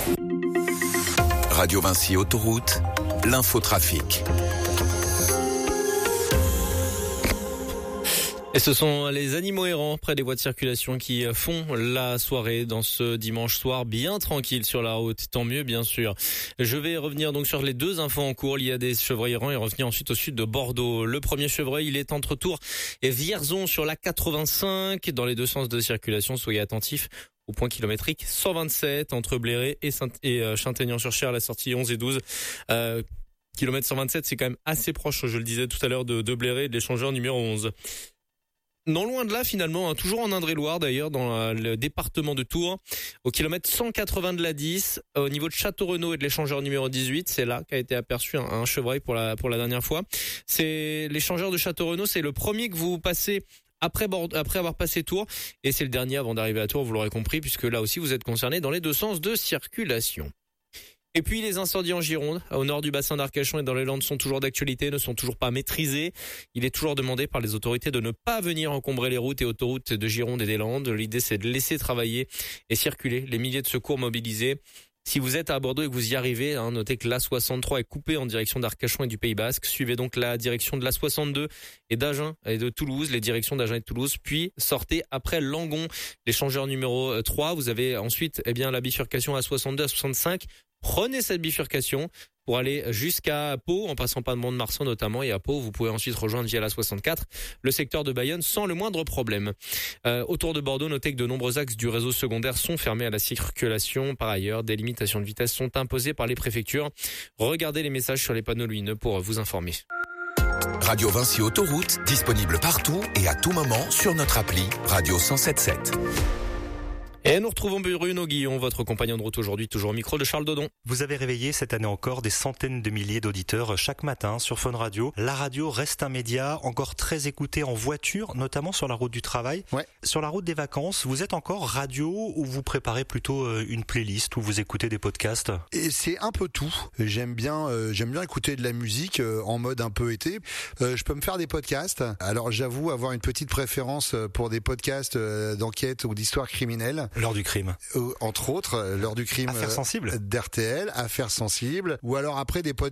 Radio Vinci Autoroute, l'infotrafic. Et ce sont les animaux errants près des voies de circulation qui font la soirée dans ce dimanche soir bien tranquille sur la route. Tant mieux, bien sûr. Je vais revenir donc sur les deux infos en cours. Il y a des chevreuils errants et revenir ensuite au sud de Bordeaux. Le premier chevreuil, il est entre Tours et Vierzon sur la 85. Dans les deux sens de circulation, soyez attentifs au point kilométrique 127 entre Bléré et Châtaignan-sur-Cher, la sortie 11 et 12. Kilomètre 127, c'est quand même assez proche, je le disais tout à l'heure, de Bléré et de l'échangeur numéro 11. Non loin de là finalement, toujours en Indre-et-Loire d'ailleurs, dans le département de Tours, au kilomètre 180 de la 10, au niveau de Château-Renaud et de l'échangeur numéro 18, c'est là qu'a été aperçu un chevreuil pour la dernière fois. C'est l'échangeur de Château-Renaud, c'est le premier que vous passez après avoir passé Tours, et c'est le dernier avant d'arriver à Tours, vous l'aurez compris, puisque là aussi vous êtes concerné dans les deux sens de circulation. Et puis les incendies en Gironde, au nord du bassin d'Arcachon et dans les Landes, sont toujours d'actualité, ne sont toujours pas maîtrisés. Il est toujours demandé par les autorités de ne pas venir encombrer les routes et autoroutes de Gironde et des Landes. L'idée, c'est de laisser travailler et circuler les milliers de secours mobilisés. Si vous êtes à Bordeaux et que vous y arrivez, notez que l'A63 est coupée en direction d'Arcachon et du Pays Basque. Suivez donc la direction de l'A62 et d'Agen et de Toulouse, les directions d'Agen et de Toulouse, puis sortez après Langon, l'échangeur numéro 3. Vous avez ensuite la bifurcation A62, A65. Prenez cette bifurcation pour aller jusqu'à Pau, en passant par Mont-de-Marsan notamment, et à Pau, vous pouvez ensuite rejoindre via la 64 le secteur de Bayonne sans le moindre problème. Autour de Bordeaux, notez que de nombreux axes du réseau secondaire sont fermés à la circulation. Par ailleurs, des limitations de vitesse sont imposées par les préfectures. Regardez les messages sur les panneaux lumineux pour vous informer. Radio Vinci Autoroute, disponible partout et à tout moment sur notre appli Radio 107.7. Et nous retrouvons Bruno Guillon, votre compagnon de route aujourd'hui, toujours au micro de Charles Dodon. Vous avez réveillé cette année encore des centaines de milliers d'auditeurs chaque matin sur Fun Radio. La radio reste un média encore très écouté en voiture, notamment sur la route du travail. Ouais. Sur la route des vacances, vous êtes encore radio ou vous préparez plutôt une playlist où vous écoutez des podcasts? Et c'est un peu tout. J'aime bien écouter de la musique en mode un peu été. Je peux me faire des podcasts. Alors j'avoue avoir une petite préférence pour des podcasts d'enquête ou d'histoire criminelle. L'heure du crime. Entre autres, l'heure du crime. Affaires sensibles. d'RTL, Affaires sensibles. Ou alors après des podcasts